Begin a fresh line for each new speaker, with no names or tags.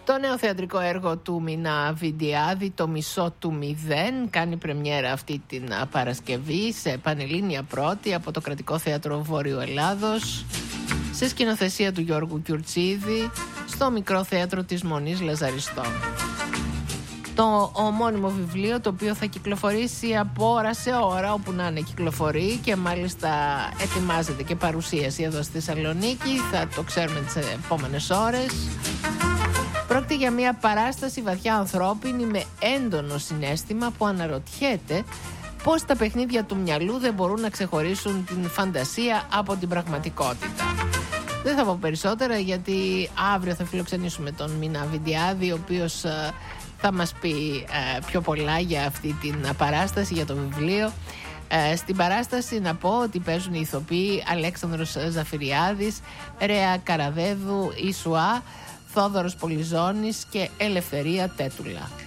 Το νέο θεατρικό έργο του Μινά Βιντιάδη, το Μισό του Μηδέν, κάνει πρεμιέρα αυτή την Παρασκευή σε πανελλήνια πρώτη από το Κρατικό Θέατρο Βόρειο Ελλάδος, σε σκηνοθεσία του Γιώργου Κιουρτσίδη, στο Μικρό Θέατρο της Μονής Λαζαριστών. Το ομώνυμο βιβλίο, το οποίο θα κυκλοφορήσει από ώρα σε ώρα, όπου να είναι κυκλοφορεί, και μάλιστα ετοιμάζεται και παρουσίαση εδώ στη Θεσσαλονίκη, θα το ξέρουμε τις επόμενες ώρες. Πρόκειται για μια παράσταση βαθιά ανθρώπινη με έντονο συναίσθημα που αναρωτιέται πώς τα παιχνίδια του μυαλού δεν μπορούν να ξεχωρίσουν την φαντασία από την πραγματικότητα. Δεν θα πω περισσότερα, γιατί αύριο θα φιλοξενήσουμε τον Μινά Βιντιάδη, ο οποίος θα μας πει πιο πολλά για αυτή την παράσταση, για το βιβλίο. Στην παράσταση να πω ότι παίζουν οι ηθοποιοί Αλέξανδρος Ζαφυριάδης, Ρέα Καραδέδου, Ισουά, Θόδωρος Πολυζώνης και Ελευθερία Τέτουλα.